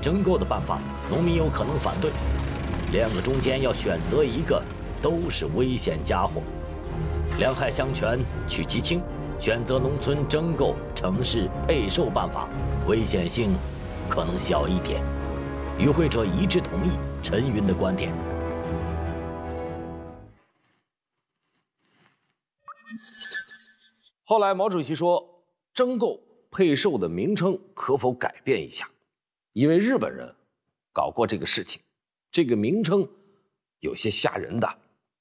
征购的办法，农民有可能反对。两个中间要选择一个，都是危险家伙。两害相权取其轻，选择农村征购、城市配售办法，危险性可能小一点。与会者一致同意陈云的观点。 后来毛主席说，征购配售的名称可否改变一下？因为日本人搞过这个事情，这个名称有些吓人的。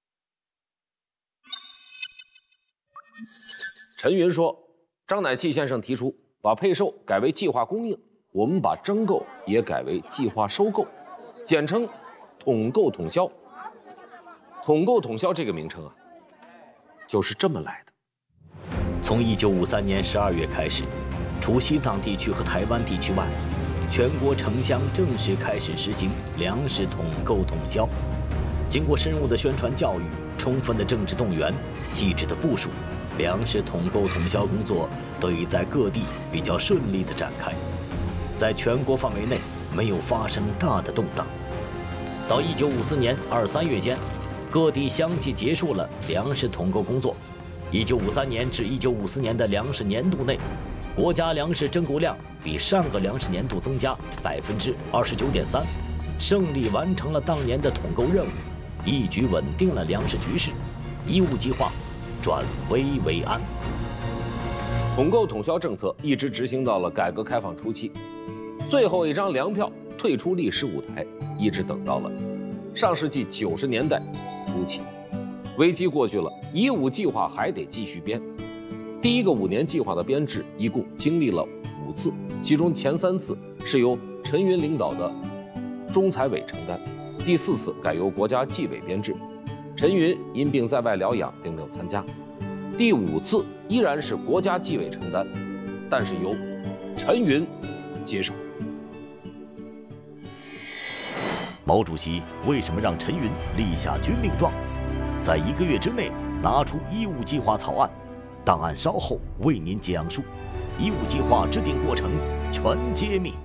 陈云说，张乃器先生提出把配售改为计划供应，我们把征购也改为计划收购，简称统购统销。统购统销这个名称啊，就是这么来的。 从1953年12月开始，除西藏地区和台湾地区外，全国城乡正式开始实行粮食统购统销。经过深入的宣传教育、充分的政治动员、细致的部署，粮食统购统销工作得以在各地比较顺利地展开，在全国范围内没有发生大的动荡。到1954年2、3月间，各地相继结束了粮食统购工作。1953年至1954年的粮食年度内，国家粮食征购量比上个粮食年度增加29.3%，胜利完成了当年的统购任务，一举稳定了粮食局势，一物计划转危为安。 统购统销政策一直执行到了改革开放初期，最后一张粮票退出历史舞台，一直等到了上世纪90年代初期。危机过去了，1·5计划还得继续编。第一个5年计划的编制一共经历了5次，其中前3次是由陈云领导的中财委承担，第4次改由国家纪委编制，陈云因病在外疗养并没有参加。第5次依然是国家纪委承担，但是由陈云接手。 毛主席为什么让陈云立下军令状，在1个月之内拿出1·5计划草案？档案稍后为您讲述。1·5计划制定过程全揭秘。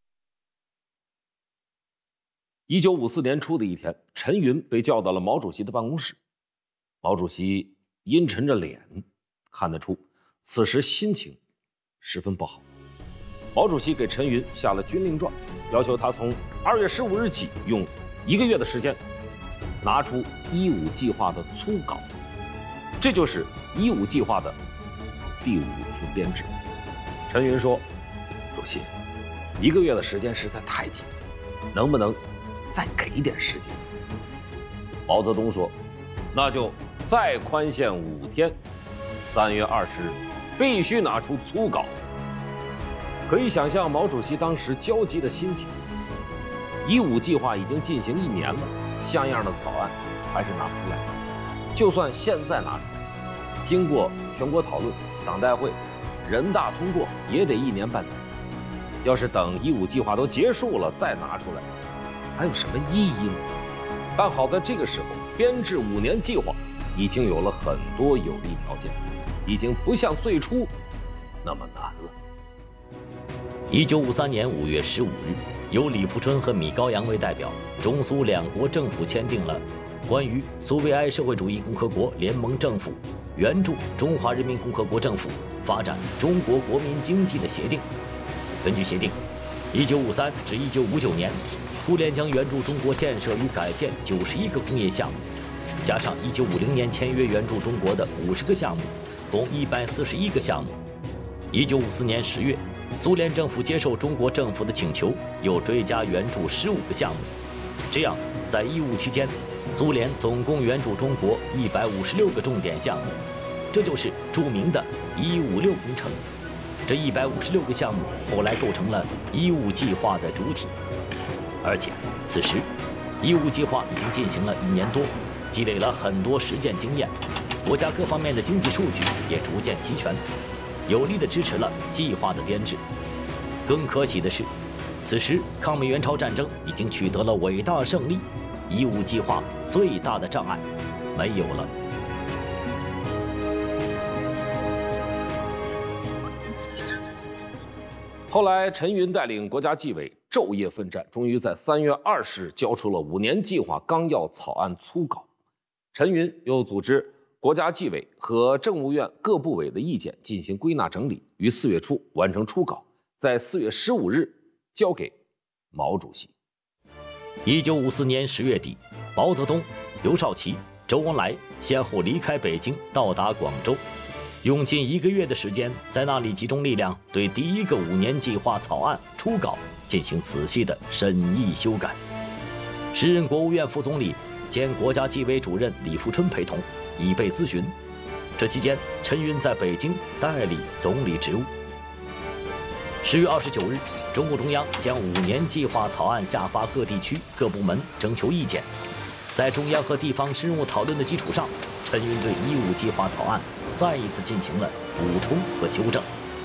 1954年初的一天，陈云被叫到了毛主席的办公室。毛主席阴沉着脸，看得出此时心情十分不好。毛主席给陈云下了军令状，要求他从2月15日起用1个月的时间拿出1·5计划的粗稿，这就是1·5计划的第5次编制。陈云说：“主席，1个月的时间实在太紧，能不能再给一点时间？”毛泽东说：“那就再宽限5天，3月20日必须拿出粗稿。”可以想象毛主席当时焦急的心情。1·5计划已经进行1年了，像样的草案还是拿不出来。就算现在拿出来，经过全国讨论、党代会、人大通过，也得1年半载。要是等1·5计划都结束了再拿出来，还有什么意义呢？但好在这个时候，编制5年计划已经有了很多有利条件，已经不像最初那么难了。 1953年5月15日，由李富春和米高扬为代表，中苏2国政府签订了关于苏维埃社会主义共和国联盟政府援助中华人民共和国政府发展中国国民经济的协定。根据协定，1953至1959年，苏联将援助中国建设与改建91个工业项目，加上1950年签约援助中国的50个项目，共141个项目。1954年10月，苏联政府接受中国政府的请求，又追加援助15个项目。这样，在15期间，苏联总共援助中国156个重点项目，这就是著名的156工程。这156个项目后来构成了1·5计划的主体。而且，此时1·5计划已经进行了1年多，积累了很多实践经验，国家各方面的经济数据也逐渐齐全，有力地支持了计划的编制。更可喜的是，此时抗美援朝战争已经取得了伟大胜利，1·5计划最大的障碍没有了。 后来，陈云带领国家纪委昼夜奋战，终于在3月20日交出了5年计划纲要草案初稿。陈云又组织国家纪委和政务院各部委的意见进行归纳整理，于4月初完成初稿，在4月15日交给毛主席。 1954年10月底，毛泽东、刘少奇、周恩来先后离开北京，到达广州，用近1个月的时间，在那里集中力量，对第一个5年计划草案初稿进行仔细的审议修改。时任国务院副总理兼国家纪委主任李富春陪同，以备咨询。这期间，陈云在北京代理总理职务。10月29日，中共中央将5年计划草案下发各地区各部门征求意见，在中央和地方深入讨论的基础上，陈云对15计划草案再一次进行了补充和修正。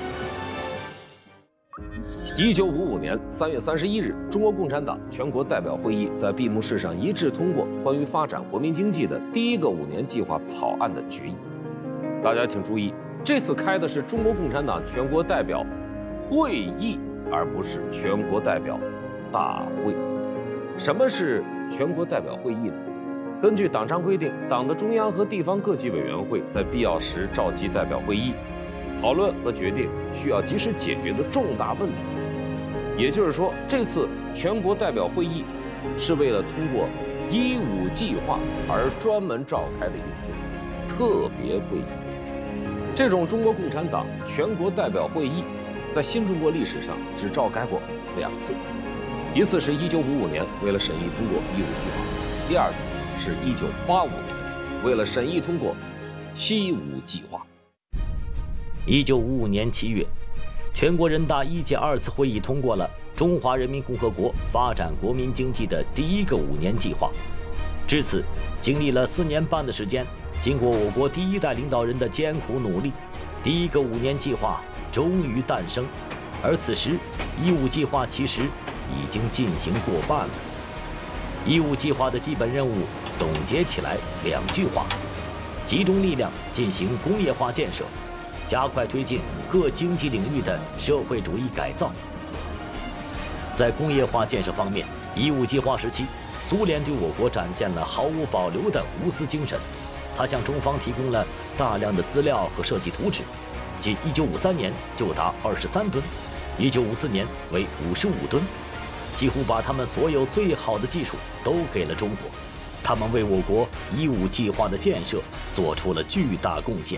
1955年3月31日，中国共产党全国代表会议在闭幕式上一致通过关于发展国民经济的第一个5年计划草案的决议。大家请注意，这次开的是中国共产党全国代表会议，而不是全国代表大会。什么是全国代表会议呢？根据党章规定，党的中央和地方各级委员会在必要时召集代表会议，讨论和决定需要及时解决的重大问题。也就是说，这次全国代表会议是为了通过15计划而专门召开的一次特别会议。这种中国共产党全国代表会议在新中国历史上只召开过2次，一次是1955年为了审议通过15计划，第二次是1985年为了审议通过75计划。 1955年7月，全国人大1届2次会议通过了中华人民共和国发展国民经济的第一个5年计划。至此，经历了4年半的时间，经过我国第1代领导人的艰苦努力，第一个5年计划终于诞生。而此时，15计划其实已经进行过半了。15计划的基本任务总结起来2句话：集中力量进行工业化建设，加快推进各经济领域的社会主义改造。在工业化建设方面，15计划时期，苏联对我国展现了毫无保留的无私精神。它向中方提供了大量的资料和设计图纸，仅1953年就达23吨，1954年为55吨，几乎把他们所有最好的技术都给了中国。他们为我国15计划的建设做出了巨大贡献。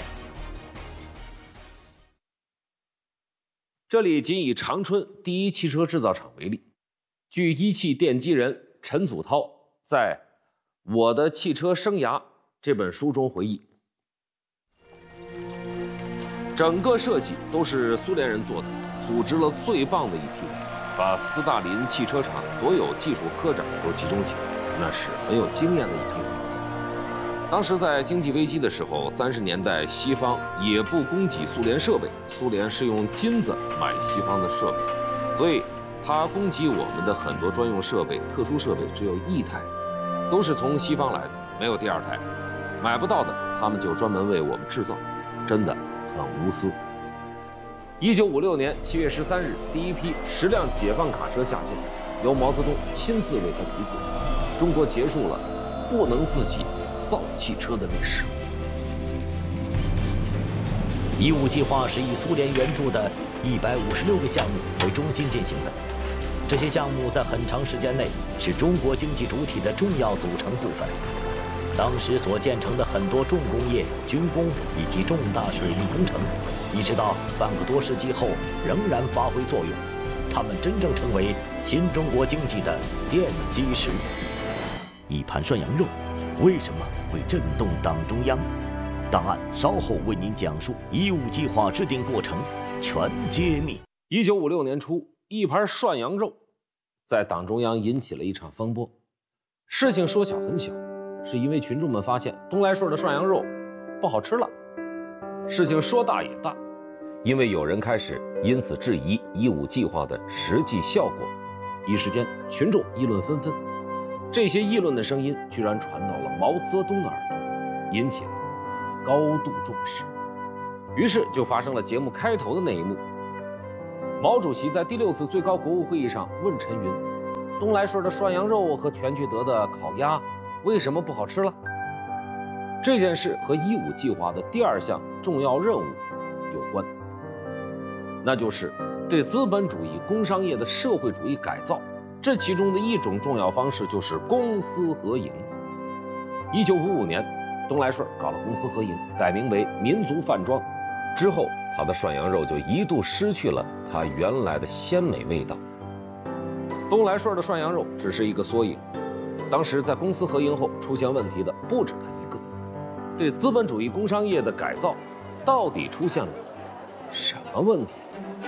这里仅以长春第一汽车制造厂为例，据一汽奠基人陈祖涛在《我的汽车生涯》这本书中回忆，整个设计都是苏联人做的，组织了最棒的一批人，把斯大林汽车厂所有技术科长都集中起来，那是很有经验的一批人。当时在经济危机的时候，30年代西方也不供给苏联设备，苏联是用金子买西方的设备，所以它供给我们的很多专用设备、特殊设备只有1台，都是从西方来的，没有第2台。买不到的，他们就专门为我们制造，真的很无私。1956年7月13日，第一批10辆解放卡车下线，由毛泽东亲自为他题字，中国结束了不能自己造汽车的历史。 15计划是以苏联援助的156个项目为中心进行的，这些项目在很长时间内是中国经济主体的重要组成部分。当时所建成的很多重工业、军工以及重大水利工程，一直到半个多世纪后仍然发挥作用，它们真正成为新中国经济的奠基石。一盘涮羊肉为什么会震动党中央？档案稍后为您讲述15计划制定过程，全揭秘。 1956年初，一盘涮羊肉在党中央引起了一场风波。事情说小很小，是因为群众们发现东来顺的涮羊肉不好吃了。事情说大也大，因为有人开始因此质疑15计划的实际效果，一时间群众议论纷纷。这些议论的声音居然传到了毛泽东的耳朵，引起了高度重视。于是就发生了节目开头的那一幕。 毛主席在第6次最高国务会议上问陈云：“东来顺的涮羊肉和全聚德的烤鸭为什么不好吃了？”这件事和15计划的第2项重要任务有关，那就是对资本主义工商业的社会主义改造。这其中的一种重要方式就是公私合营。1955年，东来顺搞了公私合营，改名为民族饭庄。之后，他的涮羊肉就一度失去了它原来的鲜美味道。东来顺的涮羊肉只是一个缩影。当时在公私合营后出现问题的不止他一个。对资本主义工商业的改造，到底出现了什么问题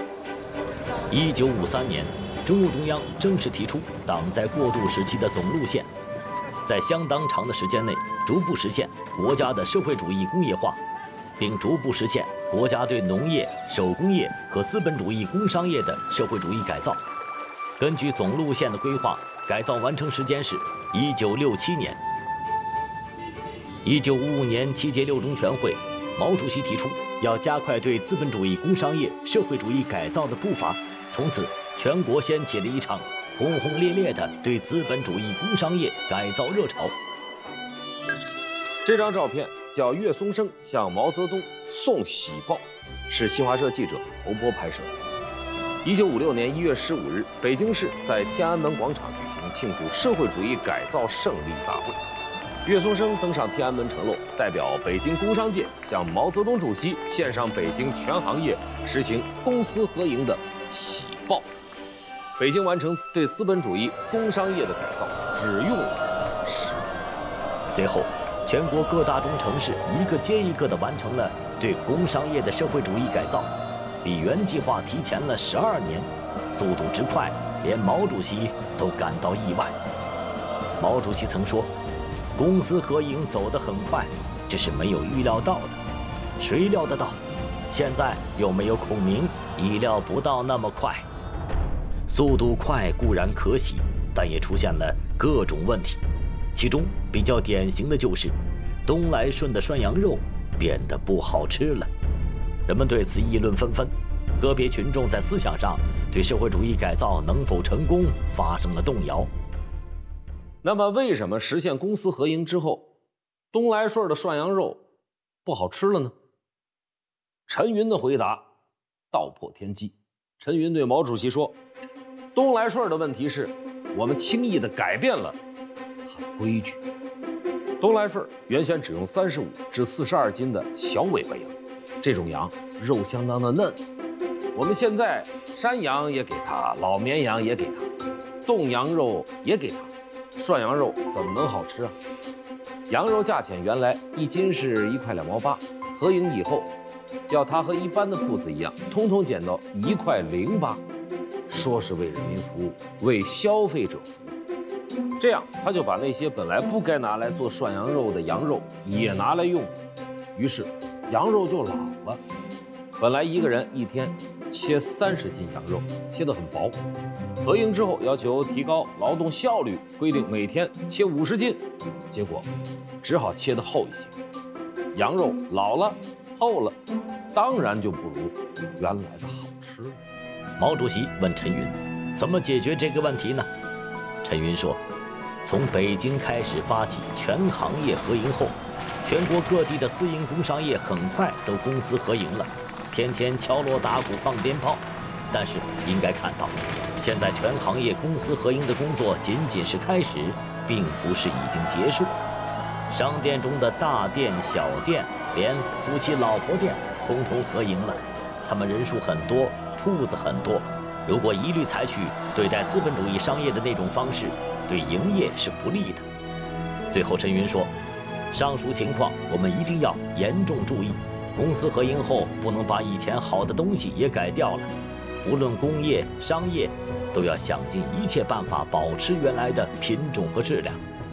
？1953年，中共中央正式提出党在过渡时期的总路线，在相当长的时间内逐步实现国家的社会主义工业化，并逐步实现国家对农业、手工业和资本主义工商业的社会主义改造。根据总路线的规划，改造完成时间是1967年。1955年7届6中全会，毛主席提出要加快对资本主义工商业社会主义改造的步伐，从此全国掀起了一场轰轰烈烈的对资本主义工商业改造热潮。 这张照片叫岳松生向毛泽东送喜报，是新华社记者侯波拍摄的。1956年1月15日，北京市在天安门广场举行庆祝社会主义改造胜利大会。岳松生登上天安门城楼，代表北京工商界向毛泽东主席献上北京全行业实行公私合营的喜报。北京完成对资本主义工商业的改造只用了10年。 随后，全国各大中城市一个接一个地完成了对工商业的社会主义改造，比原计划提前了12年，速度之快，连毛主席都感到意外。毛主席曾说，公私合营走得很快，这是没有预料到的，谁料得到？现在又没有孔明，意料不到那么快。速度快固然可喜，但也出现了各种问题，其中比较典型的就是东来顺的涮羊肉变得不好吃了。人们对此议论纷纷，个别群众在思想上对社会主义改造能否成功发生了动摇。 那么，为什么实现公私合营之后，东来顺的涮羊肉不好吃了呢？陈云的回答道破天机。陈云对毛主席说，东来顺的问题是我们轻易地改变了它的规矩。东来顺原先只用35至42斤的小尾巴羊，这种羊肉相当的嫩。我们现在山羊也给它，老绵羊也给它，冻羊肉也给它，涮羊肉怎么能好吃啊？羊肉价钱原来1斤是1块2毛8，合营以后，要它和一般的铺子一样，通通减到1块08，说是为人民服务，为消费者服务。这样，他就把那些本来不该拿来做涮羊肉的羊肉也拿来用，于是羊肉就老了。本来一个人一天切30斤羊肉，切得很薄。合营之后要求提高劳动效率，规定每天切50斤，结果只好切得厚一些。羊肉老了、厚了，当然就不如原来的好吃了。 毛主席问陈云，怎么解决这个问题呢？陈云说，从北京开始发起全行业合营后，全国各地的私营工商业很快都公私合营了，天天敲锣打鼓放鞭炮。但是应该看到，现在全行业公私合营的工作仅仅是开始，并不是已经结束。商店中的大店、小店，连夫妻老婆店通通合营了，他们人数很多，铺子很多。如果一律采取对待资本主义商业的那种方式，对营业是不利的。最后陈云说，上述情况我们一定要严重注意，公私合营后不能把以前好的东西也改掉了，无论工业、商业，都要想尽一切办法保持原来的品种和质量。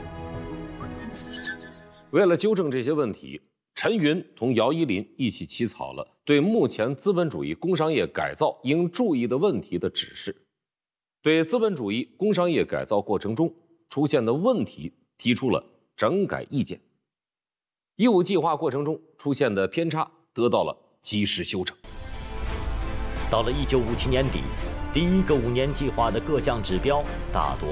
为了纠正这些问题，陈云同姚依林一起起草了对目前资本主义工商业改造应注意的问题的指示，对资本主义工商业改造过程中出现的问题提出了整改意见。15计划过程中出现的偏差得到了及时修正。 到了1957年底，第一个5年计划的各项指标大多